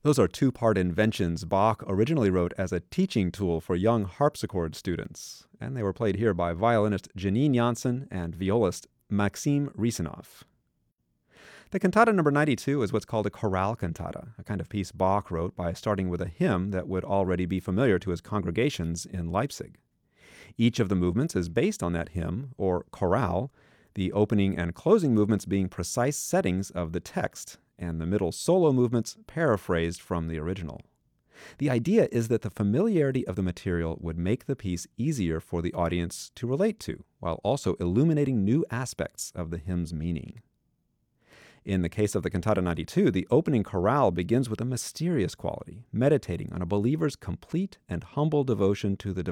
Those are two-part inventions Bach originally wrote as a teaching tool for young harpsichord students, and they were played here by violinist Janine Janssen and violist Maxim Risanov. The cantata number 92 is what's called a chorale cantata, a kind of piece Bach wrote by starting with a hymn that would already be familiar to his congregations in Leipzig. Each of the movements is based on that hymn, or chorale, the opening and closing movements being precise settings of the text, and the middle solo movements paraphrased from the original. The idea is that the familiarity of the material would make the piece easier for the audience to relate to, while also illuminating new aspects of the hymn's meaning. In the case of the Cantata 92, the opening chorale begins with a mysterious quality, meditating on a believer's complete and humble devotion to the